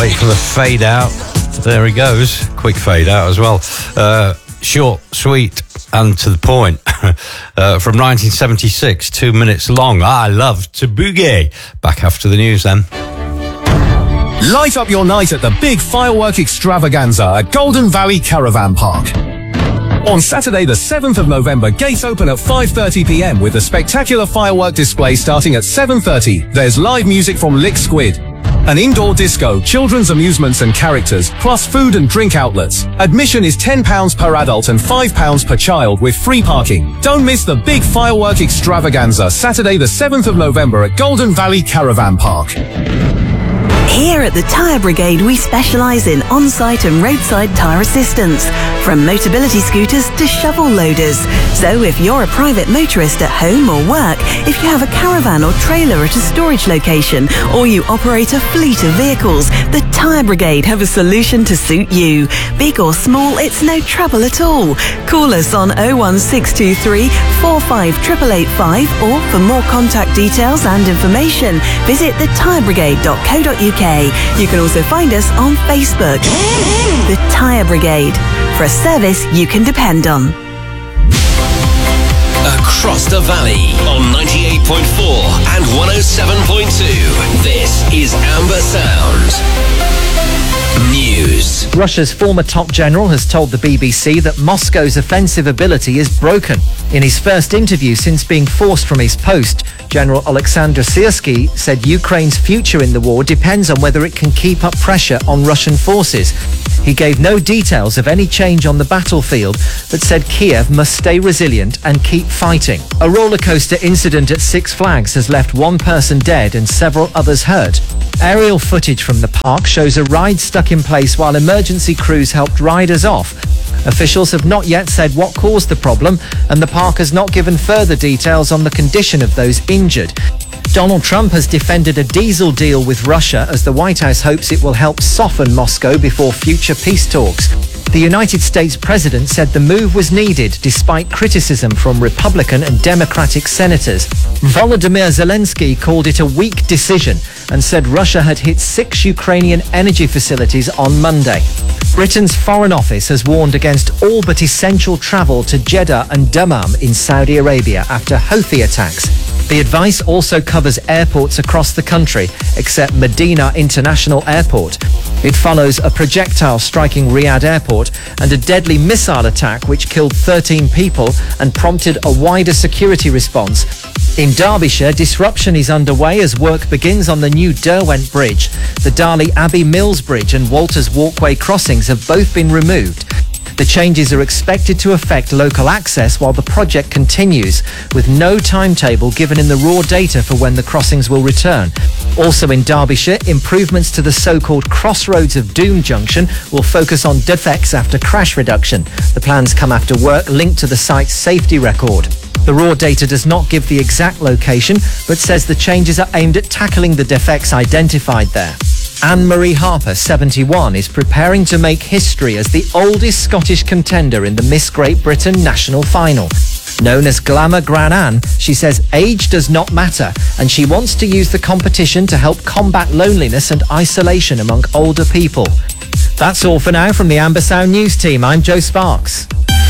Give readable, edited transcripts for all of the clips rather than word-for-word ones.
Wait for the fade out. There he goes. Quick fade out as well. Short, sweet, and to the point. From 1976, 2 minutes long. I love to boogie. Back after the news then. Light up your night at the big firework extravaganza at Golden Valley Caravan Park. On Saturday the 7th of November, gates open at 5:30 p.m. with a spectacular firework display starting at 7:30. There's live music from Lick Squid, an indoor disco, children's amusements and characters, plus food and drink outlets. Admission is £10 per adult and £5 per child with free parking. Don't miss the big firework extravaganza, Saturday the 7th of November at Golden Valley Caravan Park. Here at the Tyre Brigade, we specialise in on-site and roadside tyre assistance, from Motability scooters to shovel loaders. So if you're a private motorist at home or work, if you have a caravan or trailer at a storage location, or you operate a fleet of vehicles, the Tyre Brigade have a solution to suit you. Big or small, it's no trouble at all. Call us on 01623 45 885, or for more contact details and information, visit thetyrebrigade.co.uk. You can also find us on Facebook. The Tyre Brigade, for a service you can depend on. Across the valley on 98.4 and 107.2. This is Amber Sound. News. Russia's former top general has told the BBC that Moscow's offensive ability is broken. In his first interview since being forced from his post, General Alexander Syrsky said Ukraine's future in the war depends on whether it can keep up pressure on Russian forces. He gave no details of any change on the battlefield, but said Kiev must stay resilient and keep fighting. A roller coaster incident at Six Flags has left one person dead and several others hurt. Aerial footage from the park shows a ride stuck in place while emergency crews helped riders off. Officials have not yet said what caused the problem, and the park has not given further details on the condition of those injured. Donald Trump has defended a diesel deal with Russia as the White House hopes it will help soften Moscow before future peace talks. The United States president said the move was needed despite criticism from Republican and Democratic senators. Volodymyr Zelensky called it a weak decision and said Russia had hit 6 Ukrainian energy facilities on Monday. Britain's Foreign Office has warned against all but essential travel to Jeddah and Dammam in Saudi Arabia after Houthi attacks. The advice also covers airports across the country, except Medina International Airport. It follows a projectile striking Riyadh Airport and a deadly missile attack which killed 13 people and prompted a wider security response. In Derbyshire, disruption is underway as work begins on the new Derwent Bridge. The Darley Abbey Mills Bridge and Walters Walkway crossings have both been removed. The changes are expected to affect local access while the project continues, with no timetable given in the raw data for when the crossings will return. Also in Derbyshire, improvements to the so-called Crossroads of Doom junction will focus on defects after crash reduction. The plans come after work linked to the site's safety record. The raw data does not give the exact location, but says the changes are aimed at tackling the defects identified there. Anne-Marie Harper, 71, is preparing to make history as the oldest Scottish contender in the Miss Great Britain national final. Known as Glamour Gran Anne, she says age does not matter, and she wants to use the competition to help combat loneliness and isolation among older people. That's all for now from the Amber Sound News team. I'm Joe Sparks.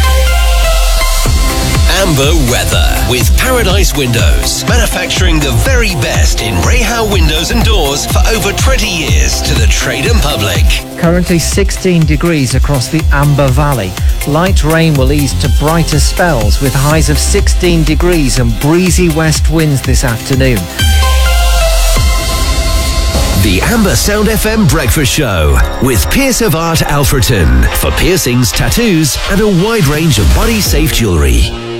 Amber Weather with Paradise Windows, manufacturing the very best in Rahal windows and doors for over 20 years to the trade and public. Currently 16 degrees across the Amber Valley. Light rain will ease to brighter spells with highs of 16 degrees and breezy west winds this afternoon. The Amber Sound FM Breakfast Show with Pierce of Art Alfreton for piercings, tattoos and a wide range of body-safe jewellery.